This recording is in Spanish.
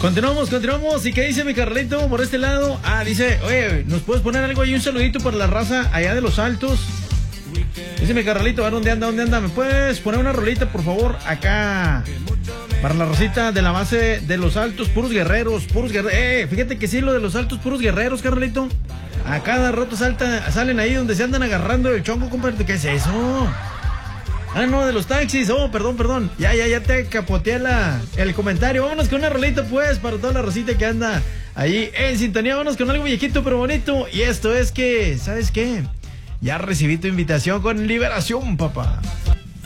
Continuamos. ¿Y qué dice mi Carlito por este lado? Dice, oye, ¿nos puedes poner algo ahí? Un saludito para la raza allá de Los Altos. Dice mi Carlito, a ver, ¿dónde anda? ¿Me puedes poner una rolita, por favor? Acá, para la racita de la base de Los Altos, puros guerreros. Fíjate que sí, lo de Los Altos, puros guerreros, Carlito. A cada rato salen ahí donde se andan agarrando el chonco, compadre. ¿Qué es eso? No, de los taxis. Perdón. Ya te capoteé el comentario. Vámonos con una rolita, pues, para toda la racita que anda ahí en sintonía. Vámonos con algo viejito pero bonito. Y esto es que, ¿sabes qué? Ya recibí tu invitación con Liberación, papá.